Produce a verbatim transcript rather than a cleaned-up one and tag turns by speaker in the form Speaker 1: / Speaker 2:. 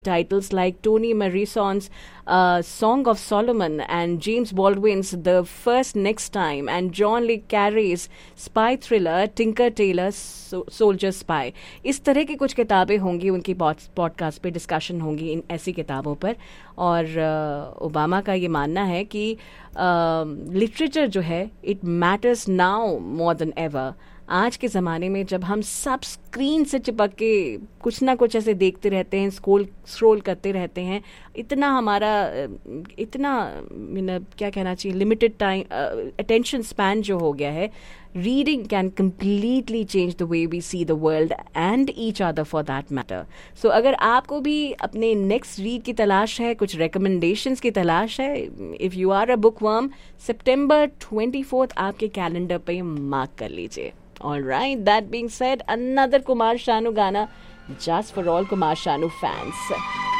Speaker 1: titles like Toni Morrison's uh, Song of Solomon and James Baldwin's The First Next Time and John le Carre's spy thriller Tinker Tailor so- Soldier Spy. इस तरह की कुछ किताबें होंगी, उनकी podcast पे discussion होंगी इन ऐसी किताबों पर. और ओबामा का ये मानना है कि लिटरेचर जो है it matters now more than ever. आज के ज़माने में जब हम सब स्क्रीन से चिपक के कुछ ना कुछ ऐसे देखते रहते हैं, स्क्रोल स्क्रोल करते रहते हैं, इतना हमारा इतना मतलब क्या कहना चाहिए लिमिटेड टाइम अटेंशन स्पैन जो हो गया है, reading can completely change the way we see the world and each other for that matter. सो अगर आपको भी अपने नेक्स्ट रीड की तलाश है, कुछ रिकमेंडेशंस की तलाश है, if you are a book worm, September twenty fourth आपके कैलेंडर पे मार्क कर लीजिए. All right, that being said, another Kumar Sanu Gana just for all Kumar Sanu fans.